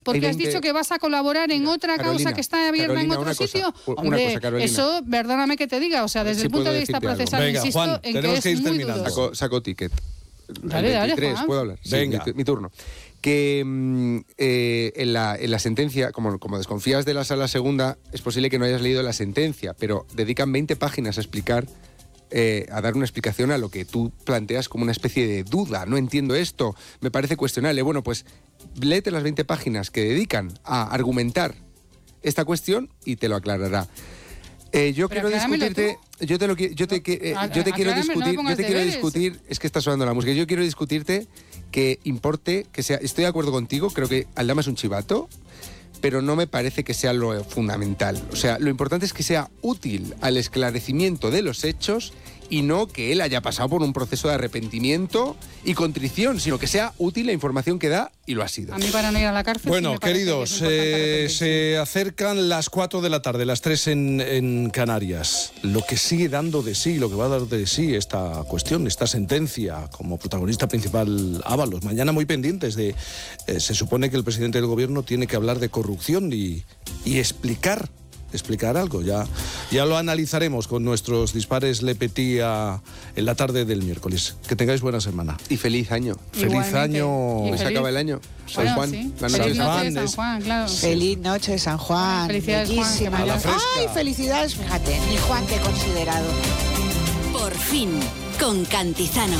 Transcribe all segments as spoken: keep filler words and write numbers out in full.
Porque has dicho que vas a colaborar en otra Carolina, causa que está abierta Carolina, en otro sitio. Cosa, Hombre, cosa, eso, perdóname que te diga, o sea, desde sí el punto de vista procesal, Venga, insisto, Juan, en que es que ir muy terminando. dudoso. Saco, saco ticket. Dale, dale, Juan. ¿Puedo hablar? Sí, Venga. Mi, mi turno. Que eh, en, la, en la sentencia, como, como desconfías de la sala segunda, es posible que no hayas leído la sentencia, pero dedican veinte páginas a explicar, eh, a dar una explicación a lo que tú planteas como una especie de duda. No entiendo esto, me parece cuestionable. Bueno, pues léete las veinte páginas que dedican a argumentar esta cuestión y te lo aclarará. Eh, yo Pero quiero discutirte, tú. yo te lo yo te, eh, yo te quiero discutir, no yo te quiero deberes. discutir, es que está sonando la música. Yo quiero discutirte que importe, que sea, estoy de acuerdo contigo, creo que Aldama es un chivato, pero no me parece que sea lo fundamental. O sea, lo importante es que sea útil al esclarecimiento de los hechos y no que él haya pasado por un proceso de arrepentimiento y contrición, sino que sea útil la información que da y lo ha sido. A mí para no ir a la cárcel. Bueno, sí me parece queridos, que es eh, se acercan las cuatro de la tarde, las tres en, en Canarias. Lo que sigue dando de sí, lo que va a dar de sí esta cuestión, esta sentencia, como protagonista principal Ábalos. Mañana muy pendientes de... Eh, se supone que el presidente del gobierno tiene que hablar de corrupción y, y explicar... explicar algo, ya, ya lo analizaremos con nuestros dispares Le Petit a, en la tarde del miércoles. Que tengáis buena semana. Y feliz año. Feliz Igualmente. año. Y Hoy se feliz- acaba el año. San Bueno, Juan. sí. La Feliz noche de San noche Juan. de San Juan, claro. Feliz noche, San Juan. Felicidades, Juan. Bellísima. A la fresca. Ay, felicidades, fíjate, ni Juan te he considerado. Por fin, con Cantizano.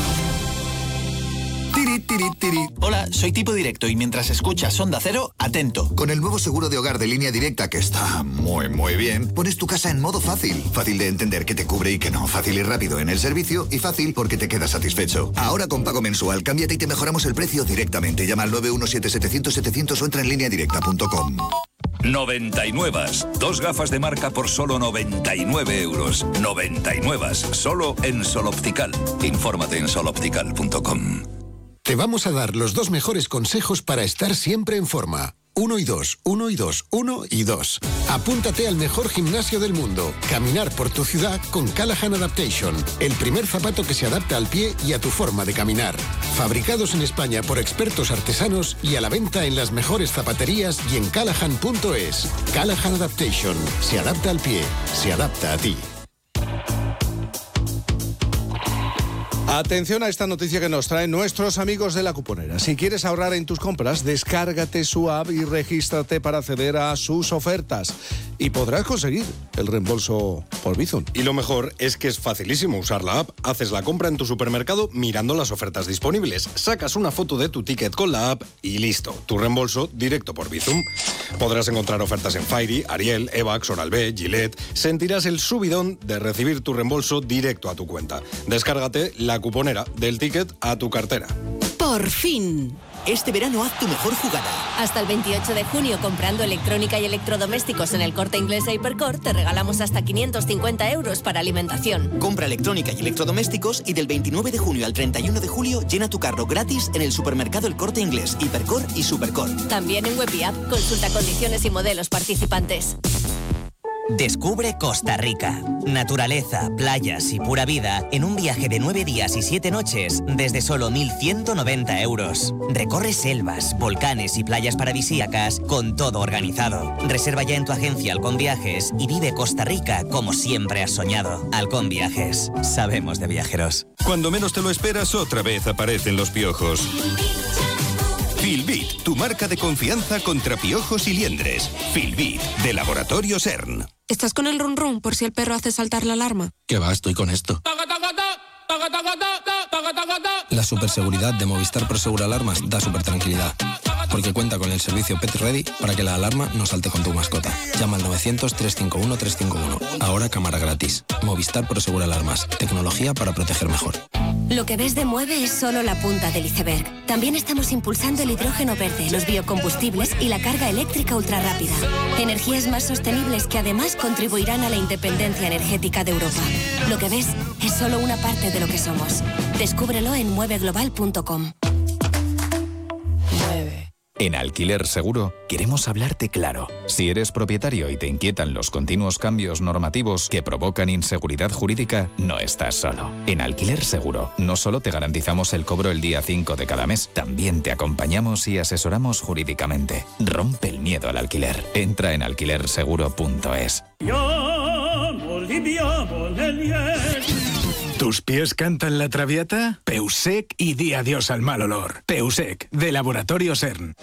Tiri, tiri, tiri. Hola, soy Tipo Directo y mientras escuchas Onda Cero, atento. Con el nuevo seguro de hogar de Línea Directa, que está muy, muy bien, pones tu casa en modo fácil. Fácil de entender que te cubre y que no. Fácil y rápido en el servicio y fácil porque te quedas satisfecho. Ahora con pago mensual, cámbiate y te mejoramos el precio directamente. Llama al nueve uno siete setecientos setecientos o entra en línea directa punto com. noventa y nueve. Dos gafas de marca por solo noventa y nueve euros. noventa y nueve. Solo en Sol Optical. Infórmate en sol optical punto com. Te vamos a dar los dos mejores consejos para estar siempre en forma. Uno y dos, uno y dos, uno y dos. Apúntate al mejor gimnasio del mundo. Caminar por tu ciudad con Callahan Adaptation. El primer zapato que se adapta al pie y a tu forma de caminar. Fabricados en España por expertos artesanos y a la venta en las mejores zapaterías y en callahan punto es. Callahan Adaptation. Se adapta al pie. Se adapta a ti. Atención a esta noticia que nos traen nuestros amigos de La Cuponera. Si quieres ahorrar en tus compras, descárgate su app y regístrate para acceder a sus ofertas. Y podrás conseguir el reembolso por Bizum. Y lo mejor es que es facilísimo usar la app. Haces la compra en tu supermercado mirando las ofertas disponibles. Sacas una foto de tu ticket con la app y listo. Tu reembolso directo por Bizum. Podrás encontrar ofertas en Fairy, Ariel, Evax, Oral-B, Gillette. Sentirás el subidón de recibir tu reembolso directo a tu cuenta. Descárgate La Cuponera, del ticket a tu cartera. Por fin. Este verano haz tu mejor jugada. Hasta el veintiocho de junio, comprando electrónica y electrodomésticos en el Corte Inglés e Hipercor, te regalamos hasta quinientos cincuenta euros para alimentación. Compra electrónica y electrodomésticos y del veintinueve de junio al treinta y uno de julio llena tu carro gratis en el supermercado El Corte Inglés, Hipercor y Supercor. También en web y app, consulta condiciones y modelos participantes. Descubre Costa Rica. Naturaleza, playas y pura vida en un viaje de nueve días y siete noches desde solo mil ciento noventa euros. Recorre selvas, volcanes y playas paradisíacas con todo organizado. Reserva ya en tu agencia Halcón Viajes y vive Costa Rica como siempre has soñado. Halcón Viajes. Sabemos de viajeros. Cuando menos te lo esperas, otra vez aparecen los piojos. Filbit, tu marca de confianza contra piojos y liendres. Filbit, de Laboratorio CERN. ¿Estás con el run run por si el perro hace saltar la alarma? ¿Qué va? Estoy con esto. La superseguridad de Movistar Prosegur Alarmas da super tranquilidad, porque cuenta con el servicio Pet Ready para que la alarma no salte con tu mascota. Llama al novecientos, trescientos cincuenta y uno, trescientos cincuenta y uno. Ahora cámara gratis. Movistar Prosegur Alarmas. Tecnología para proteger mejor. Lo que ves de Mueve es solo la punta del iceberg. También estamos impulsando el hidrógeno verde, los biocombustibles y la carga eléctrica ultrarrápida. Energías más sostenibles que además contribuirán a la independencia energética de Europa. Lo que ves es solo una parte de lo que somos. Descúbrelo en mueve global punto com. En Alquiler Seguro queremos hablarte claro. Si eres propietario y te inquietan los continuos cambios normativos que provocan inseguridad jurídica, no estás solo. En Alquiler Seguro no solo te garantizamos el cobro el día cinco de cada mes, también te acompañamos y asesoramos jurídicamente. Rompe el miedo al alquiler. Entra en alquiler seguro punto es. ¿Tus pies cantan la traviata? Peusec y di adiós al mal olor. Peusec, de Laboratorio CERN.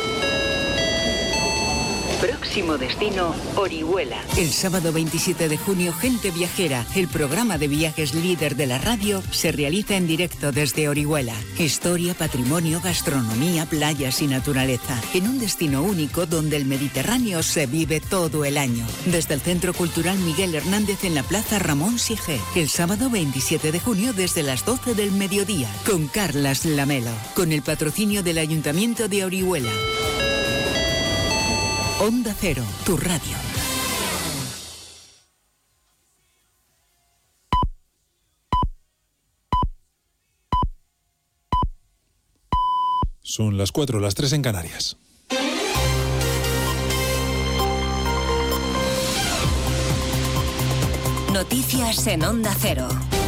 Próximo destino, Orihuela. El sábado veintisiete de junio, Gente Viajera, el programa de viajes líder de la radio, se realiza en directo desde Orihuela. Historia, patrimonio, gastronomía, playas y naturaleza. En un destino único donde el Mediterráneo se vive todo el año. Desde el Centro Cultural Miguel Hernández en la Plaza Ramón Sige. El sábado veintisiete de junio desde las doce del mediodía. Con Carlas Lamelo. Con el patrocinio del Ayuntamiento de Orihuela. Onda Cero, tu radio. Son las cuatro, las tres en Canarias. Noticias en Onda Cero.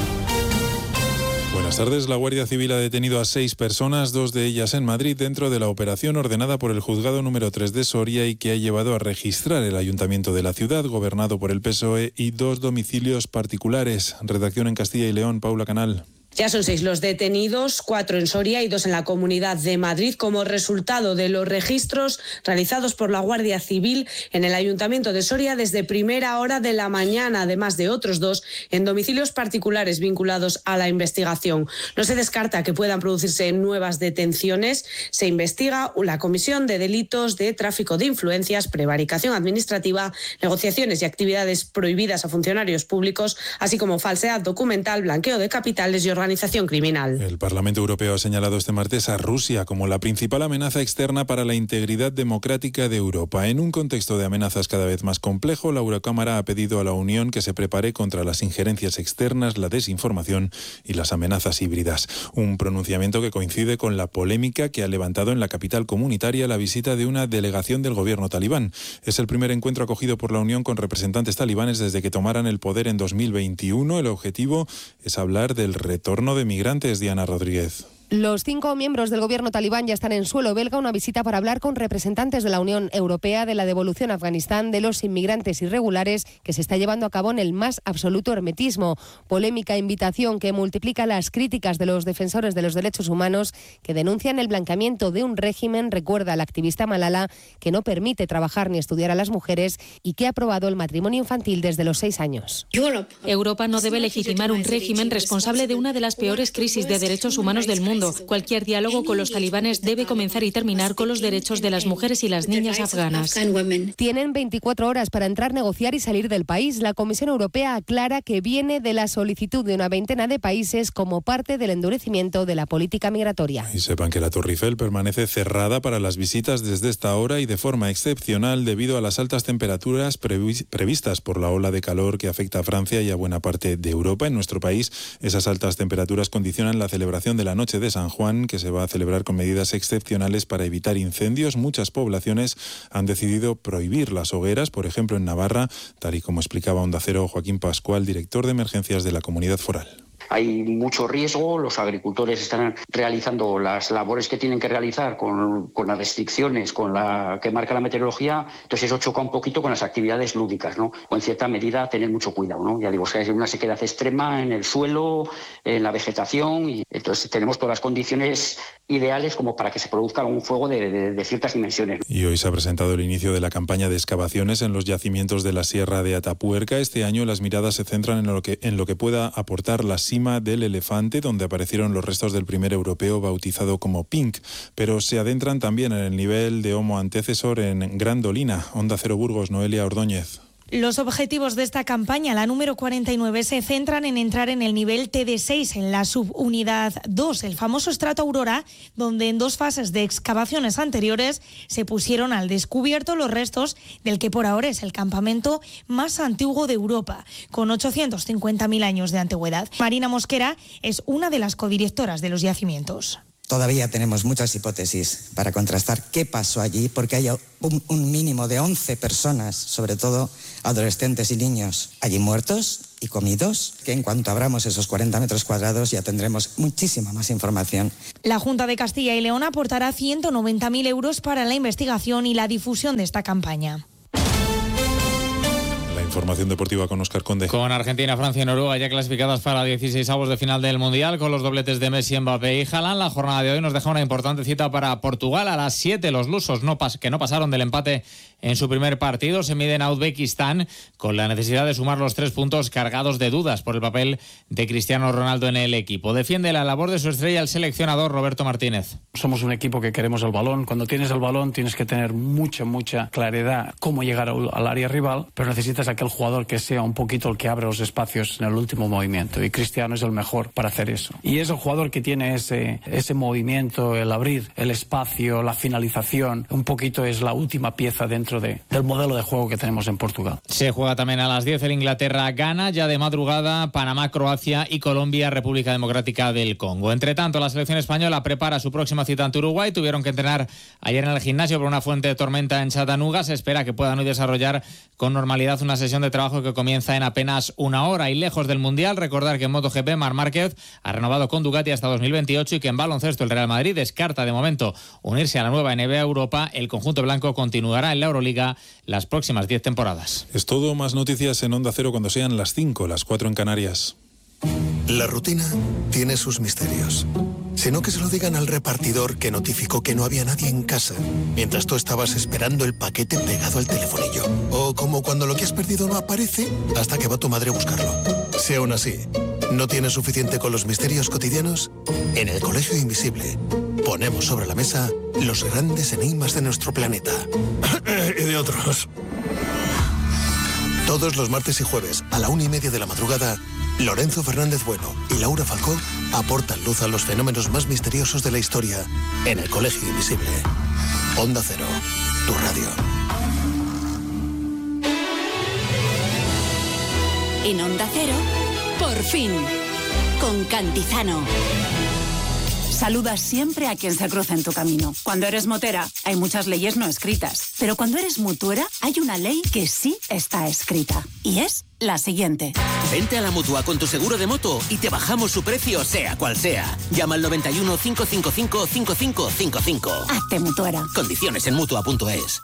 Buenas tardes. La Guardia Civil ha detenido a seis personas, dos de ellas en Madrid, dentro de la operación ordenada por el Juzgado número tres de Soria y que ha llevado a registrar el ayuntamiento de la ciudad, gobernado por el P S O E, y dos domicilios particulares. Redacción en Castilla y León, Paula Canal. Ya son seis los detenidos, cuatro en Soria y dos en la Comunidad de Madrid, como resultado de los registros realizados por la Guardia Civil en el Ayuntamiento de Soria desde primera hora de la mañana, además de otros dos en domicilios particulares vinculados a la investigación. No se descarta que puedan producirse nuevas detenciones. Se investiga la comisión de delitos de tráfico de influencias, prevaricación administrativa, negociaciones y actividades prohibidas a funcionarios públicos, así como falsedad documental, blanqueo de capitales y organización criminal. El Parlamento Europeo ha señalado este martes a Rusia como la principal amenaza externa para la integridad democrática de Europa. En un contexto de amenazas cada vez más complejo, la Eurocámara ha pedido a la Unión que se prepare contra las injerencias externas, la desinformación y las amenazas híbridas. Un pronunciamiento que coincide con la polémica que ha levantado en la capital comunitaria la visita de una delegación del gobierno talibán. Es el primer encuentro acogido por la Unión con representantes talibanes desde que tomaran el poder en dos mil veintiuno. El objetivo es hablar del retorno de migrantes. Diana Rodríguez. Los cinco miembros del gobierno talibán ya están en suelo belga, una visita para hablar con representantes de la Unión Europea de la devolución a Afganistán de los inmigrantes irregulares que se está llevando a cabo en el más absoluto hermetismo. Polémica invitación que multiplica las críticas de los defensores de los derechos humanos que denuncian el blanqueamiento de un régimen, recuerda la activista Malala, que no permite trabajar ni estudiar a las mujeres y que ha aprobado el matrimonio infantil desde los seis años. Europa no debe legitimar un régimen responsable de una de las peores crisis de derechos humanos del mundo. Cualquier diálogo con los talibanes debe comenzar y terminar con los derechos de las mujeres y las niñas afganas. Tienen veinticuatro horas para entrar, negociar y salir del país. La Comisión Europea aclara que viene de la solicitud de una veintena de países como parte del endurecimiento de la política migratoria. Y sepan que la Torre Eiffel permanece cerrada para las visitas desde esta hora y de forma excepcional debido a las altas temperaturas previ- previstas por la ola de calor que afecta a Francia y a buena parte de Europa. En nuestro país, esas altas temperaturas condicionan la celebración de la noche de San Juan, que se va a celebrar con medidas excepcionales para evitar incendios. Muchas poblaciones han decidido prohibir las hogueras, por ejemplo en Navarra, tal y como explicaba Onda Cero Joaquín Pascual, director de emergencias de la Comunidad Foral. Hay mucho riesgo, los agricultores están realizando las labores que tienen que realizar con, con las restricciones con la que marca la meteorología, entonces eso choca un poquito con las actividades lúdicas, ¿no? O en cierta medida tener mucho cuidado, ¿no? Ya digo, o sea, hay una sequedad extrema en el suelo, en la vegetación, y entonces tenemos todas las condiciones ideales como para que se produzca un fuego de, de, de ciertas dimensiones. Y hoy se ha presentado el inicio de la campaña de excavaciones en los yacimientos de la Sierra de Atapuerca. Este año las miradas se centran en lo que, en lo que pueda aportar la cima del Elefante, donde aparecieron los restos del primer europeo bautizado como Pink, pero se adentran también en el nivel de Homo antecesor en Grandolina. Onda Cero Burgos, Noelia Ordóñez. Los objetivos de esta campaña, la número cuarenta y nueve, se centran en entrar en el nivel T D seis, en la subunidad dos, el famoso estrato Aurora, donde en dos fases de excavaciones anteriores se pusieron al descubierto los restos del que por ahora es el campamento más antiguo de Europa, con ochocientos cincuenta mil años de antigüedad. Marina Mosquera es una de las codirectoras de los yacimientos. Todavía tenemos muchas hipótesis para contrastar qué pasó allí, porque hay un, un mínimo de once personas, sobre todo adolescentes y niños, allí muertos y comidos, que en cuanto abramos esos cuarenta metros cuadrados ya tendremos muchísima más información. La Junta de Castilla y León aportará ciento noventa mil euros para la investigación y la difusión de esta campaña. Información deportiva con Óscar Conde. Con Argentina, Francia y Noruega ya clasificadas para dieciseisavos de final del Mundial, con los dobletes de Messi, Mbappé y Haaland. La jornada de hoy nos deja una importante cita para Portugal. A las siete, los lusos no pas- que no pasaron del empate en su primer partido se miden a Uzbekistán, con la necesidad de sumar los tres puntos cargados de dudas por el papel de Cristiano Ronaldo en el equipo. Defiende la labor de su estrella el seleccionador Roberto Martínez. Somos un equipo que queremos el balón. Cuando tienes el balón tienes que tener mucha, mucha claridad cómo llegar al, al área rival, pero necesitas aquel jugador que sea un poquito el que abre los espacios en el último movimiento, y Cristiano es el mejor para hacer eso. Y es el jugador que tiene ese, ese movimiento, el abrir el espacio, la finalización, un poquito es la última pieza dentro de, del modelo de juego que tenemos en Portugal. Se juega también a las diez el Inglaterra-Ghana, ya de madrugada Panamá-Croacia y Colombia-República Democrática del Congo. Entre tanto, la selección española prepara su próxima cita ante Uruguay. Tuvieron que entrenar ayer en el gimnasio por una fuente de tormenta en Chattanooga. Se espera que puedan hoy desarrollar con normalidad una sesión de trabajo que comienza en apenas una hora. Y lejos del Mundial, recordar que en MotoGP Marc Márquez ha renovado con Ducati hasta dos mil veintiocho y que en baloncesto el Real Madrid descarta de momento unirse a la nueva N B A Europa. El conjunto blanco continuará en la Euroliga las próximas diez temporadas. Es todo, más noticias en Onda Cero cuando sean las cinco, las cuatro en Canarias. La rutina tiene sus misterios. Si no, que se lo digan al repartidor que notificó que no había nadie en casa mientras tú estabas esperando el paquete pegado al telefonillo. O como cuando lo que has perdido no aparece hasta que va tu madre a buscarlo. Si aún así no tienes suficiente con los misterios cotidianos, en el Colegio Invisible ponemos sobre la mesa los grandes enigmas de nuestro planeta. Y de otros. Todos los martes y jueves a la una y media de la madrugada, Lorenzo Fernández Bueno y Laura Falcó aportan luz a los fenómenos más misteriosos de la historia en el Colegio Invisible. Onda Cero, tu radio. En Onda Cero, por fin, con Cantizano. Saludas siempre a quien se cruza en tu camino. Cuando eres motera, hay muchas leyes no escritas. Pero cuando eres mutuera, hay una ley que sí está escrita. Y es la siguiente. Vente a la Mutua con tu seguro de moto y te bajamos su precio, sea cual sea. Llama al noventa y uno, cinco cinco cinco, cinco cinco cinco cinco. Hazte mutuera. Condiciones en mutua punto es.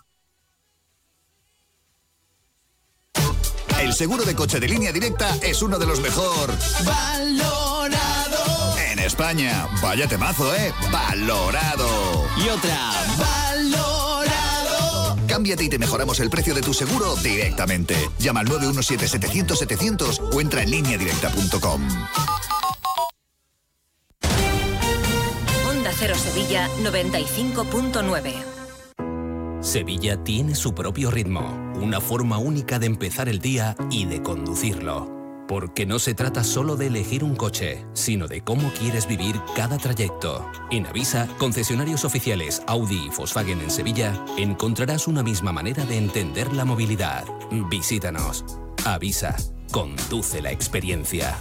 El seguro de coche de Línea Directa es uno de los mejor valorado en España. Vaya temazo, ¿eh? Valorado. Y otra. Valorado. Cámbiate y te mejoramos el precio de tu seguro directamente. Llama al nueve uno siete, setecientos, setecientos o entra en línea directa punto com. Onda Cero Sevilla noventa y cinco punto nueve. Sevilla tiene su propio ritmo, una forma única de empezar el día y de conducirlo. Porque no se trata solo de elegir un coche, sino de cómo quieres vivir cada trayecto. En Avisa, concesionarios oficiales Audi y Volkswagen en Sevilla, encontrarás una misma manera de entender la movilidad. Visítanos. Avisa, conduce la experiencia.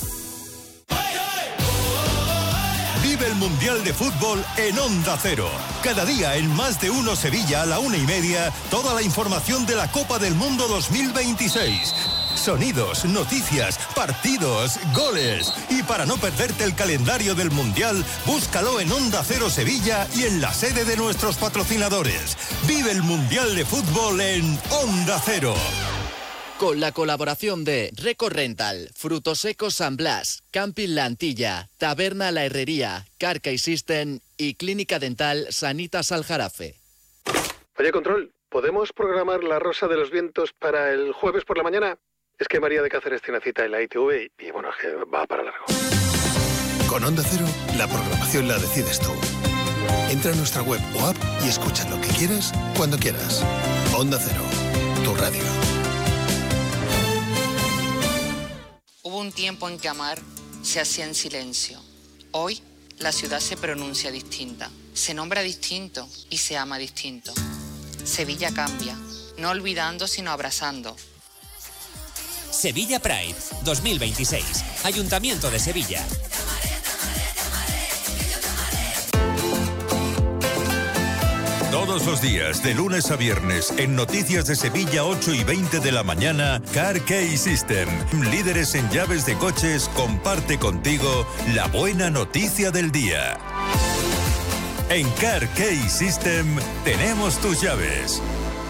Vive el Mundial de Fútbol en Onda Cero. Cada día en Más de Uno Sevilla a la una y media, toda la información de la Copa del Mundo dos mil veintiséis. Sonidos, noticias, partidos, goles. Y para no perderte el calendario del Mundial, búscalo en Onda Cero Sevilla y en la sede de nuestros patrocinadores. Vive el Mundial de Fútbol en Onda Cero. Con la colaboración de Reco Rental, Frutos Secos San Blas, Camping La Antilla, Taberna La Herrería, Carca System y Clínica Dental Sanitas Aljarafe. Oye, Control, ¿podemos programar La Rosa de los Vientos para el jueves por la mañana? Es que María de Cáceres tiene cita en la I T V y, y bueno, es que va para largo. Con Onda Cero, la programación la decides tú. Entra a nuestra web o app y escucha lo que quieras, cuando quieras. Onda Cero, tu radio. Hubo un tiempo en que amar se hacía en silencio. Hoy la ciudad se pronuncia distinta, se nombra distinto y se ama distinto. Sevilla cambia, no olvidando sino abrazando. Sevilla Pride dos mil veintiséis. Ayuntamiento de Sevilla. Todos los días, de lunes a viernes, en Noticias de Sevilla, ocho y veinte de la mañana, Car Key System. Líderes en llaves de coches, comparte contigo la buena noticia del día. En Car Key System tenemos tus llaves.